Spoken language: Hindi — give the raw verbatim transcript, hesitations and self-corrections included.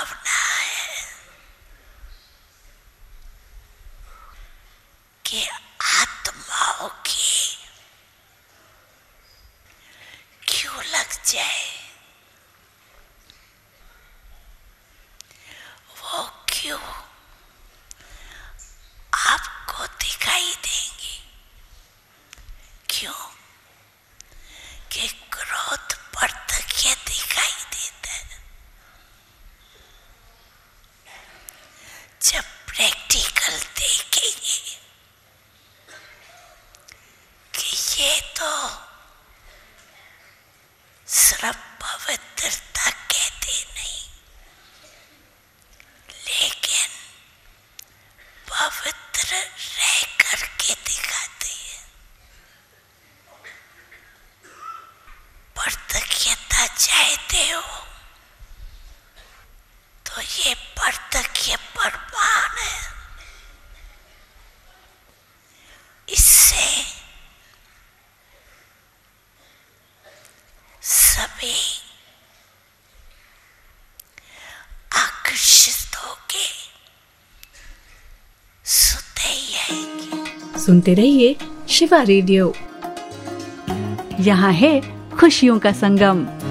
भावना है कि आत्माओं की क्यों लग जाए, वो क्यों आपको दिखाई देंगी, क्यों कि क्रोध प्रत्यक्ष दिखाई देता है। जब प्रैक्टिकल देखेंगे कि ये तो सिर्फ पवित्रता कहते नहीं, लेकिन पवित्र रह करके दिखाते हैं। प्रत्यक्षता चाहते हो तो ये प्रत्यक्ष प्रमाण है। इससे सभी आकर्षित होके सुनते ही आएंगे। सुनते रहिए शिवा रेडियो, यहाँ है खुशियों का संगम।